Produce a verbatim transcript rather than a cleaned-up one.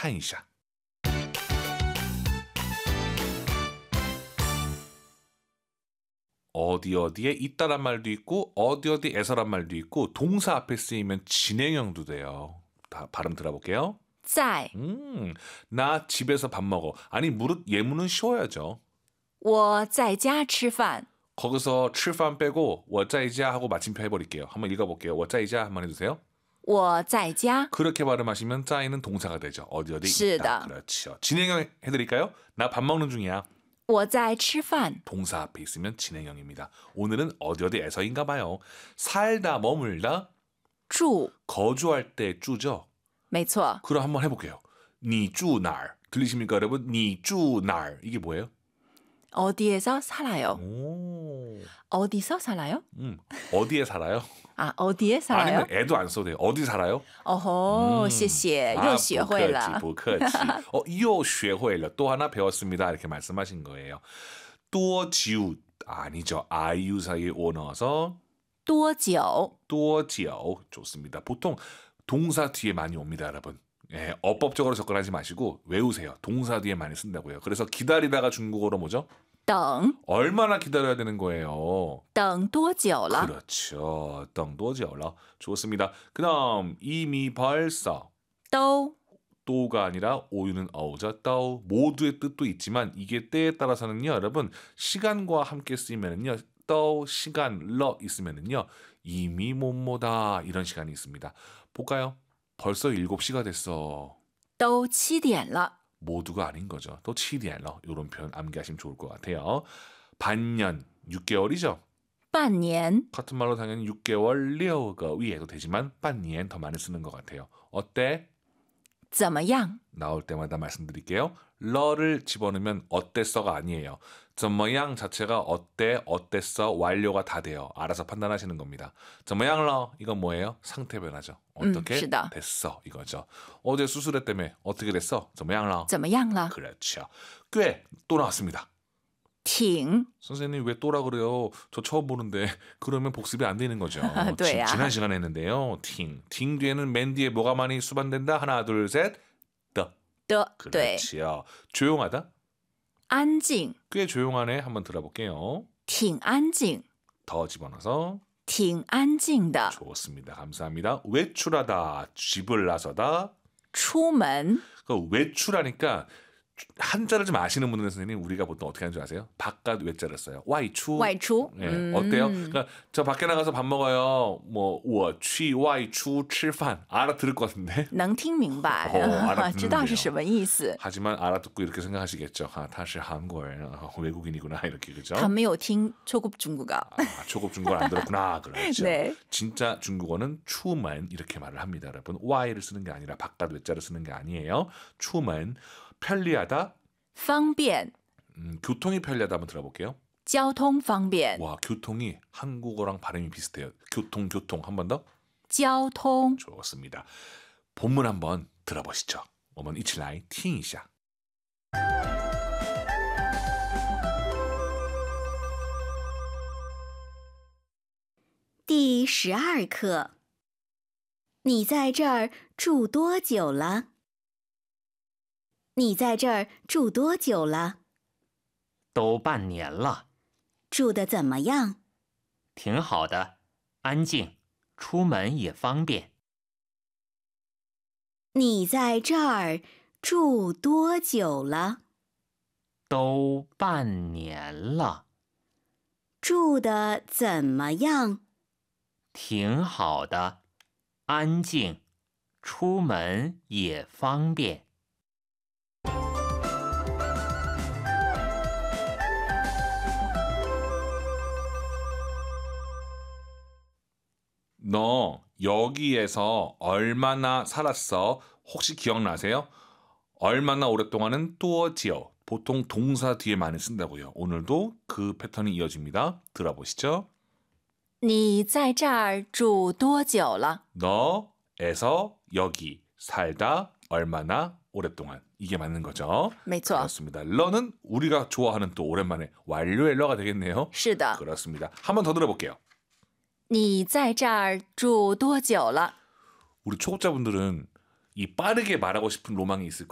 看一下. 어디 어디에 있다란 말도 있고 어디 어디에서란 말도 있고 동사 앞에 쓰이면 진행형도 돼요. 다 발음 들어볼게요. 在 음, 나 집에서 밥 먹어. 아니 무릇 예문은 쉬워야죠. 我在家吃饭 거기서 吃饭 빼고 我在家 하고 마침표 해버릴게요. 한번 읽어볼게요. 我在家 한번 해주세요. 我在家 그렇게 발음하시면 在는 동사가 되죠. 어디 어디 是的. 있다. 그렇죠. 진행형 해드릴까요? 나 밥 먹는 중이야. 我在吃饭 동사 앞에 있으면 진행형입니다. 오늘은 어디 어디에서인가 봐요. 살다 머물다 住 거주할 때 주죠. 没错 그럼 한번 해볼게요. 你住哪儿 들리십니까 여러분? 你住哪儿 이게 뭐예요? 어디에서 살아요 오, 어디서 살아요? 음, 어디에 살아요? 아 어디에 살아요? 아니면 애도 안 써도 돼요. 어디 살아요? 어허 음. 谢谢 아, 又学会了不客气,不客气. 어, 又学会了. 또 하나 배웠습니다. 이렇게 말씀하신 거예요. 多久 아니죠. 아이유 사이에 오 넣어서 多久多久 좋습니다. 보통 동사 뒤에 많이 옵니다, 여러분. 예, 어법적으로 접근하지 마시고 외우세요. 동사 뒤에 많이 쓴다고요. 그래서 기다리다가 중국어로 뭐죠? 等 얼마나 기다려야 되는 거예요? 等多久了 그렇죠. 等多久了? 좋습니다. 그다음 이미 벌써 都 또가 아니라 오유는 어우죠. 떠 모두의 뜻도 있지만 이게 때에 따라서는요, 여러분 시간과 함께 쓰이면은요, 떠 시간 러 있으면은요 이미 뭐뭐다 이런 시간이 있습니다. 볼까요? 벌써 일곱 시가 됐어. 都七点了 모두가 아닌 거죠. 또七点了 이런 표현 암기하시면 좋을 것 같아요. 반년 육 개월이죠. 半年 같은 말로 당연히 육 개월 려个 위에도 되지만 半年 더 많이 쓰는 것 같아요. 어때? 怎么样 나올 때마다 말씀드릴게요. 러를 집어넣으면 어땠어가 아니에요. 怎么样 자체가 어때, 어땠어, 완료가 다 돼요. 알아서 판단하시는 겁니다. 怎么样了 이건 뭐예요? 상태 변화죠. 어떻게 음, 됐어 이거죠. 어제 수술했다며 어떻게 됐어? 怎么样了? 怎么样了 그렇죠. 꽤 또 나왔습니다. 挺 선생님 왜 또라 그래요? 저 처음 보는데 그러면 복습이 안 되는 거죠. 네, 지, 지난 시간에 했는데요. 팅, 팅 뒤에는 맨 뒤에 뭐가 많이 수반된다? 하나, 둘, 셋. 더. 的对 그렇지요. 조용하다? 安静 꽤 조용하네. 한번 들어볼게요. 挺安静 더 집어넣어서 挺安静的 좋습니다. 감사합니다. 외출하다, 집을 나서다. 出门 그 외출하니까 한자를 좀 아시는 분들은 선생님 우리가 보통 어떻게 하는 줄 아세요? 바깥 외자를 써요. 와이추. 外出 예, 음. 어때요? 그러니까 저 밖에 나가서 밥 먹어요. 뭐, 我去外出吃饭 알아들을 것 같은데. 能听明白 어, 알아듣는데요. 知道是什么意思 하지만 알아듣고 이렇게 생각하시겠죠. 아, 다시 한국인, 아, 외국인이구나 이렇게 그죠? 他没有听초급 중국어 아, 초급 중국어를 안 들었구나. 그렇죠. 네. 진짜 중국어는 추먼 이렇게 말을 합니다, 여러분. Y를 쓰는 게 아니라 바깥 외자를 쓰는 게 아니에요. 추먼 편리하다. 方便 음, 교통이 편리하다 한번 들어볼게요. 交通方便 와, 교통이 한국어랑 발음이 비슷해요. 교통, 교통 한 번 더. 交通 좋습니다. 본문 한번 들어보시죠. 我们一起来听一下. 第十二课，你在这儿住多久了？你在这儿住多久了？ 都半年了， 住得怎么样？ 挺好的，安静，出门也方便。 你在这儿住多久了？ 都半年了， 住得怎么样？ 挺好的，安静，出门也方便。 너 여기에서 얼마나 살았어? 혹시 기억나세요? 얼마나 오랫동안은 多久 보통 동사 뒤에 많이 쓴다고요. 오늘도 그 패턴이 이어집니다. 들어보시죠. 你在这儿住多久了 너에서 여기 살다 얼마나 오랫동안 이게 맞는 거죠. 没错 그렇습니다. 러는 우리가 좋아하는 또 오랜만에 완료의 러가 되겠네요. 是的 그렇습니다. 한 번 더 들어볼게요. 你在这儿住多久了 우리 초급자분들은 이 빠르게 말하고 싶은 로망이 있을 거예요.